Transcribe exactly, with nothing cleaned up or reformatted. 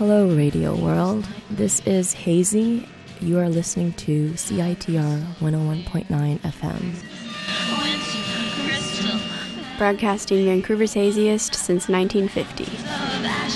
Hello, Radio World. This is Hazy. You are listening to C I T R one oh one point nine F M. Broadcasting Vancouver's haziest since nineteen fifty.